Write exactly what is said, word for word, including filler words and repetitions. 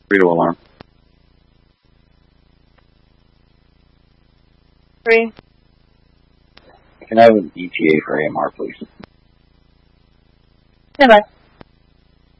Torpedo alarm. Three. Can I have an E T A for A M R, please? Stand by.